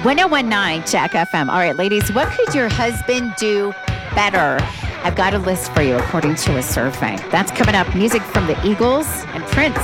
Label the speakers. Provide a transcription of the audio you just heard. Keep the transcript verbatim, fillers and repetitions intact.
Speaker 1: ten nineteen Jack F M. All right, ladies, what could your husband do better? I've got a list for you according to a survey. That's coming up. Music from the Eagles and Prince.